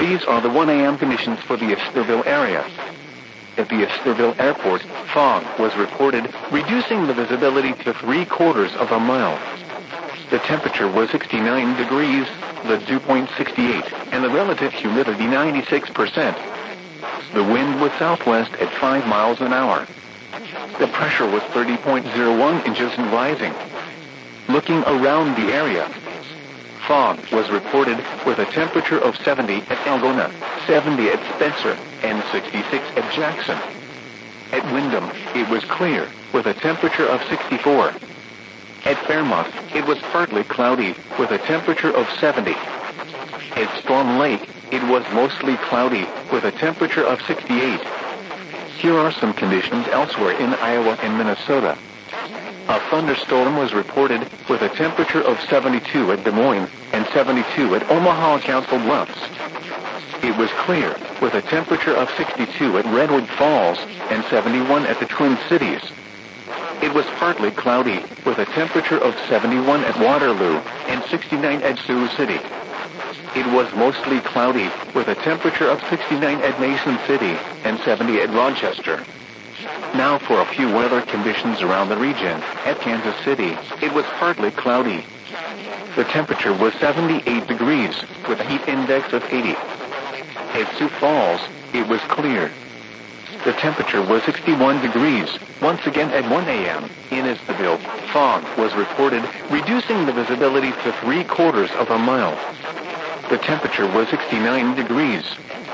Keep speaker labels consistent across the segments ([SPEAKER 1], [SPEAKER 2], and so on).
[SPEAKER 1] These are the 1 a.m. conditions for the Esterville area. At the Esterville Airport, fog was reported, reducing the visibility to 3/4 of a mile. The temperature was 69 degrees, the dew point 68, and the relative humidity 96%. The wind was southwest at 5 miles an hour. The pressure was 30.01 inches and rising. Looking around the area, fog was reported with a temperature of 70 at Algona, 70 at Spencer, and 66 at Jackson. At Windham, it was clear, with a temperature of 64. At Fairmont, it was partly cloudy, with a temperature of 70. At Storm Lake, it was mostly cloudy, with a temperature of 68. Here are some conditions elsewhere in Iowa and Minnesota. A thunderstorm was reported with a temperature of 72 at Des Moines and 72 at Omaha Council Bluffs. It was clear, with a temperature of 62 at Redwood Falls and 71 at the Twin Cities. It was partly cloudy, with a temperature of 71 at Waterloo and 69 at Sioux City. It was mostly cloudy, with a temperature of 69 at Mason City and 70 at Rochester. Now for a few weather conditions around the region. At Kansas City, it was partly cloudy. The temperature was 78 degrees, with a heat index of 80. At Sioux Falls, it was clear. The temperature was 61 degrees. Once again at 1 a.m. in Esterville, fog was reported, reducing the visibility to 3/4 of a mile. The temperature was 69 degrees.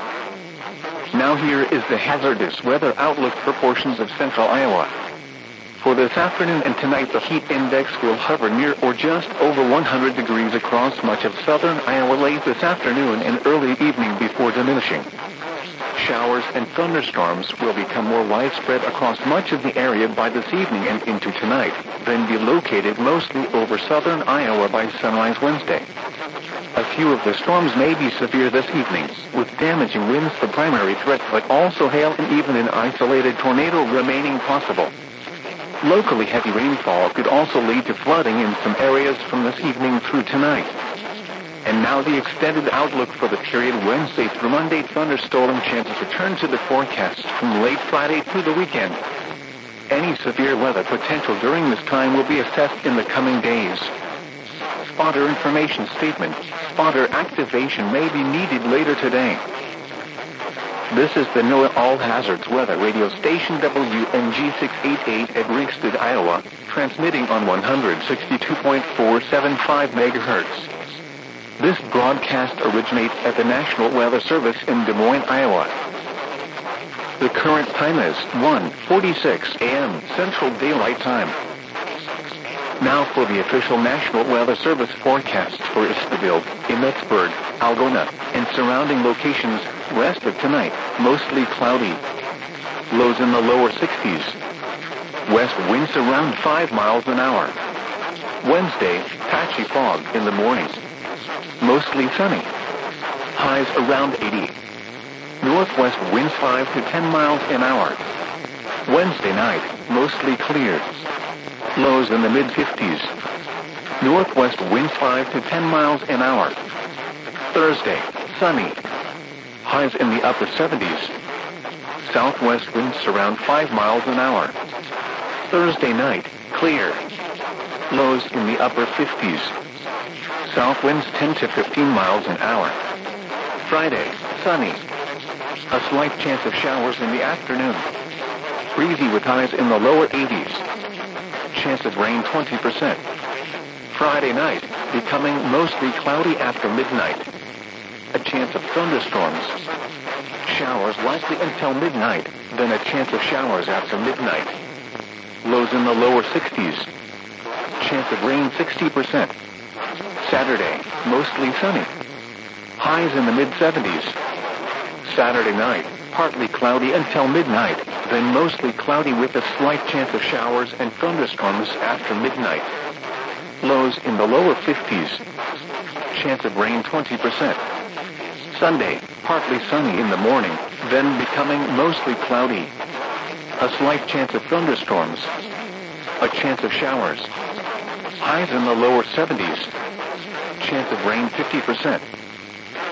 [SPEAKER 1] Now here is the hazardous weather outlook for portions of central Iowa. For this afternoon and tonight, the heat index will hover near or just over 100 degrees across much of southern Iowa late this afternoon and early evening before diminishing. Showers and thunderstorms will become more widespread across much of the area by this evening and into tonight, then be located mostly over southern Iowa by sunrise Wednesday. A few of the storms may be severe this evening, with damaging winds the primary threat, but also hail and even an isolated tornado remaining possible. Locally heavy rainfall could also lead to flooding in some areas from this evening through tonight. And now the extended outlook for the period Wednesday through Monday. Thunderstorm chances return to the forecast from late Friday through the weekend. Any severe weather potential during this time will be assessed in the coming days. Spotter information statement. Spotter activation may be needed later today. This is the NOAA All Hazards Weather Radio Station WNG 688 at Ringsted, Iowa, transmitting on 162.475 megahertz. This broadcast originates at the National Weather Service in Des Moines, Iowa. The current time is 1:46 a.m. Central Daylight Time. Now for the official National Weather Service forecast for Esterville, Emmetsburg, Algona, and surrounding locations. Rest of tonight, mostly cloudy. Lows in the lower 60s. West winds around 5 miles an hour. Wednesday, patchy fog in the mornings. Mostly sunny. Highs around 80. Northwest winds 5 to 10 miles an hour. Wednesday night, mostly clear. Lows in the mid-50s. Northwest winds 5 to 10 miles an hour. Thursday, sunny. Highs in the upper 70s. Southwest winds around 5 miles an hour. Thursday night, clear. Lows in the upper 50s. South winds 10 to 15 miles an hour. Friday, sunny. A slight chance of showers in the afternoon. Breezy with highs in the lower 80s. Chance of rain 20%. Friday night, becoming mostly cloudy after midnight. A chance of thunderstorms. Showers likely until midnight, then a chance of showers after midnight. Lows in the lower 60s. Chance of rain 60%. Saturday, mostly sunny. Highs in the mid-70s. Saturday night, partly cloudy until midnight, then mostly cloudy with a slight chance of showers and thunderstorms after midnight. Lows in the lower 50s. Chance of rain 20%. Sunday, partly sunny in the morning, then becoming mostly cloudy. A slight chance of thunderstorms. A chance of showers. Highs in the lower 70s. Chance of rain 50%.